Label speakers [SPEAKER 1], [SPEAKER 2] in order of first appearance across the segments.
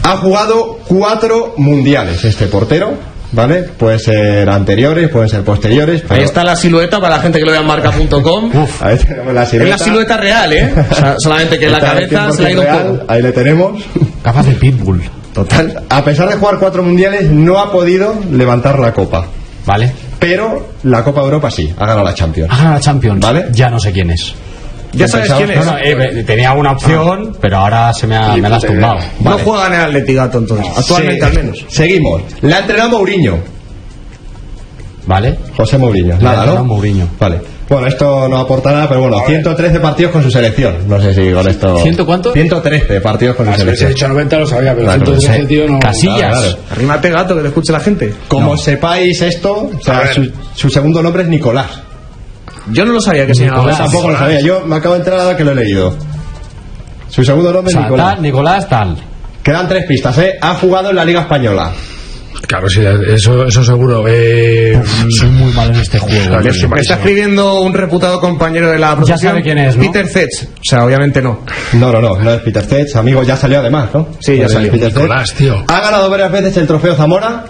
[SPEAKER 1] Ha jugado 4 mundiales este portero, ¿vale? Pueden ser anteriores, pueden ser posteriores.
[SPEAKER 2] Pero... Ahí está la silueta para la gente que lo vea en marca.com.
[SPEAKER 1] Ahí tenemos la silueta.
[SPEAKER 2] Es la silueta real, O sea, solamente que en la cabeza se le ha ido un poco.
[SPEAKER 1] Ahí le tenemos.
[SPEAKER 3] Gafas de pitbull.
[SPEAKER 1] Total. A pesar de jugar 4 mundiales, no ha podido levantar la copa.
[SPEAKER 3] Vale.
[SPEAKER 1] Pero la Copa de Europa sí, ha ganado la Champions.
[SPEAKER 3] Ha ganado la Champions.
[SPEAKER 1] ¿Vale?
[SPEAKER 3] Ya no sé quién es.
[SPEAKER 2] ¿Ya sabes quién es?
[SPEAKER 3] No, tenía una opción, pero ahora me la has tumbado.
[SPEAKER 2] Vale. No juega en el Atletigato entonces, actualmente
[SPEAKER 1] sí.
[SPEAKER 2] al menos.
[SPEAKER 1] Seguimos. La ha entrenado Mourinho.
[SPEAKER 3] Vale.
[SPEAKER 1] José Mourinho. Nada, ¿no?
[SPEAKER 3] Mourinho.
[SPEAKER 1] Vale. Bueno, esto no aporta nada, pero bueno, 113 partidos con su selección. No sé si con esto...
[SPEAKER 3] ¿100 cuánto?
[SPEAKER 1] 113 partidos con su selección.
[SPEAKER 4] Si he dicho 90 lo sabía, pero
[SPEAKER 1] claro,
[SPEAKER 4] 113 tío no...
[SPEAKER 3] Casillas.
[SPEAKER 1] Claro.
[SPEAKER 2] Arrímate, gato, que te escuche la gente.
[SPEAKER 1] Como sepáis esto, o sea, su segundo nombre es Nicolás.
[SPEAKER 2] Yo no lo sabía que se llamaba.
[SPEAKER 1] Yo tampoco lo sabía, yo me acabo de enterar ahora que lo he leído. Su segundo nombre es Nicolás.
[SPEAKER 3] Nicolás tal.
[SPEAKER 1] Quedan 3 pistas, Ha jugado en la Liga Española.
[SPEAKER 4] Claro, sí, eso seguro.
[SPEAKER 3] Soy muy malo en este juego.
[SPEAKER 2] Me está escribiendo un reputado compañero de la profesión.
[SPEAKER 3] Ya sabe quién es, ¿no?
[SPEAKER 2] Peter Cech. O sea, obviamente no.
[SPEAKER 1] No es Peter Cech, amigo, ya salió además, ¿no?
[SPEAKER 2] Sí, ya salió.
[SPEAKER 4] Nicolás, tío.
[SPEAKER 1] Ha ganado varias veces el trofeo Zamora.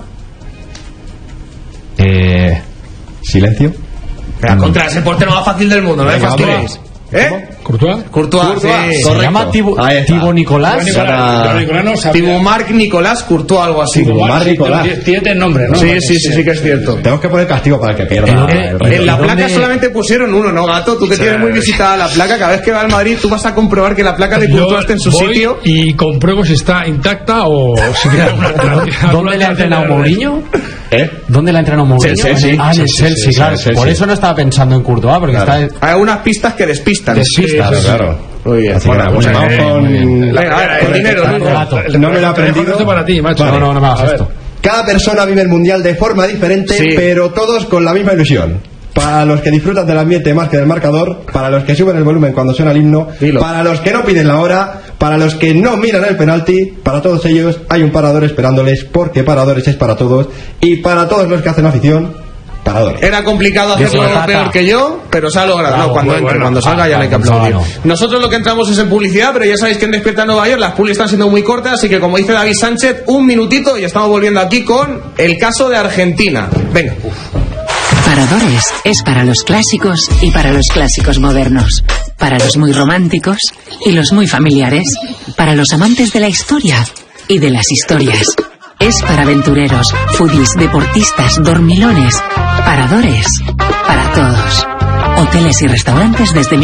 [SPEAKER 1] Silencio.
[SPEAKER 2] Contra ese portero más fácil del mundo, no es fácil.
[SPEAKER 4] ¿Courtois?
[SPEAKER 2] Sí.
[SPEAKER 3] ¿Se llama Thibaut Nicolás?
[SPEAKER 2] Thibaut Marc Nicolás Courtois, algo así.
[SPEAKER 1] Thibaut Marc Nicolás.
[SPEAKER 4] Tiene el nombre, ¿no?
[SPEAKER 2] Sí, que es cierto.
[SPEAKER 1] Tenemos que poner castigo para el que pierda.
[SPEAKER 2] En la placa solamente pusieron uno, ¿no, gato? Tú que tienes muy visitada la placa, cada vez que va al Madrid tú vas a comprobar que la placa de Courtois está en su sitio.
[SPEAKER 4] Y compruebo si está intacta o si queda una...
[SPEAKER 3] ¿Dónde le ha entrenado Mourinho? ¿Dónde la ha entrenado Mourinho?
[SPEAKER 2] Chelsea.
[SPEAKER 3] En el Chelsea, claro. Por eso no estaba pensando en Courtois, porque está...
[SPEAKER 2] Hay algunas pistas que despistan.
[SPEAKER 1] Claro.
[SPEAKER 2] Muy bien.
[SPEAKER 1] Bueno, pues vamos con...
[SPEAKER 2] el dinero.
[SPEAKER 1] No me lo he aprendido.
[SPEAKER 4] Para ti, macho.
[SPEAKER 3] No me hagas esto.
[SPEAKER 1] Cada persona vive el mundial de forma diferente, pero todos con la misma ilusión. Para los que disfrutan del ambiente más que del marcador, para los que suben el volumen cuando suena el himno, para los que no piden la hora, para los que no miran el penalti, para todos ellos hay un parador esperándoles, porque Paradores es para todos, y para todos los que hacen afición, Paradores.
[SPEAKER 2] Era complicado hacerlo peor que yo, pero se ha logrado. Cuando salga ya no hay que aplaudir. Nosotros lo que entramos es en publicidad, pero ya sabéis que en Despierta Nueva York las publi están siendo muy cortas, así que como dice David Sánchez, un minutito y estamos volviendo aquí con el caso de Argentina. Venga.
[SPEAKER 5] Paradores es para los clásicos y para los clásicos modernos, para los muy románticos y los muy familiares, para los amantes de la historia y de las historias. Es para aventureros, foodies, deportistas, dormilones. Paradores para todos. Hoteles y restaurantes desde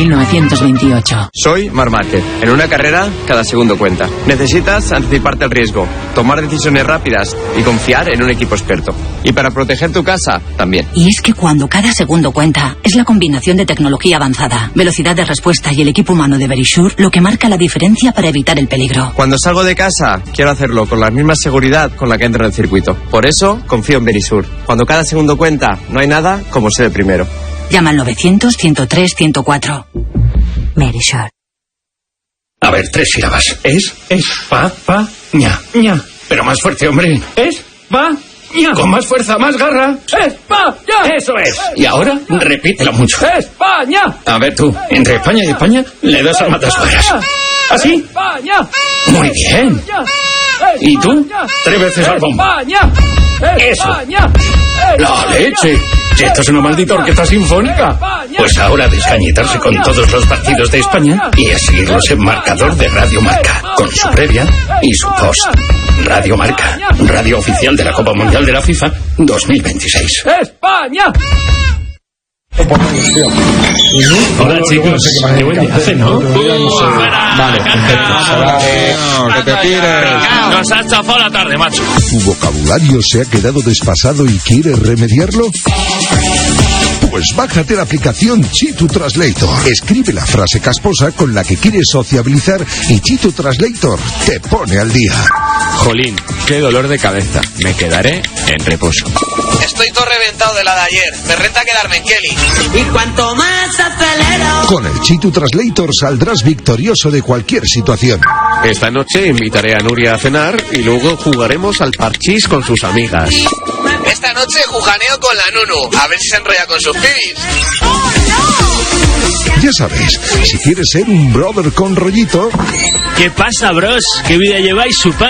[SPEAKER 5] 1928.
[SPEAKER 6] Soy Marc Márquez. En una carrera, cada segundo cuenta. Necesitas anticiparte al riesgo, tomar decisiones rápidas y confiar en un equipo experto. Y para proteger tu casa, también.
[SPEAKER 5] Y es que cuando cada segundo cuenta, es la combinación de tecnología avanzada, velocidad de respuesta y el equipo humano de Verisure lo que marca la diferencia para evitar el peligro.
[SPEAKER 6] Cuando salgo de casa, quiero hacerlo con la misma seguridad con la que entro en el circuito. Por eso, confío en Verisure. Cuando cada segundo cuenta, no hay nada como ser el primero.
[SPEAKER 5] Llama al 900-103-104. Verisure.
[SPEAKER 7] A ver, 3 sílabas. Es, pa, ña. Pero más fuerte, hombre. Es, pa, ña. Con más fuerza, más garra. España. Eso es. Y ahora, repítelo mucho. España. A ver tú, entre España y España, le das al matascuadras. ¿Así? España. Muy bien. ¿Y tú? 3 veces al bombo. Eso. La leche. Si esto es una maldita orquesta sinfónica. Pues ahora a descañitarse con todos los partidos de España y a seguirlos en marcador de Radio Marca, con su previa y su post. Radio Marca, radio oficial de la Copa Mundial de la FIFA 2026. ¡España!
[SPEAKER 8] Hola chicos, qué buen día hace, ¿no?
[SPEAKER 9] Vale, que te tires.
[SPEAKER 8] Nos ha chafado la tarde, macho.
[SPEAKER 9] ¿Tu vocabulario se ha quedado desfasado y quieres remediarlo? Pues bájate la aplicación Chitu Translator. Escribe la frase casposa con la que quieres sociabilizar y Chitu Translator te pone al día.
[SPEAKER 6] Jolín, qué dolor de cabeza. Me quedaré en reposo.
[SPEAKER 10] Estoy todo reventado de la de ayer. Me renta quedarme en Kelly. Y cuanto más acelero.
[SPEAKER 9] Con el Chitu Translator saldrás victorioso de cualquier situación.
[SPEAKER 6] Esta noche invitaré a Nuria a cenar y luego jugaremos al parchís con sus amigas.
[SPEAKER 10] Esta noche jujaneo con la Nunu. A ver si se enrolla con sus pibis.
[SPEAKER 9] Ya sabes, si quieres ser un brother con rollito...
[SPEAKER 8] ¿Qué pasa, bros? ¿Qué vida lleváis,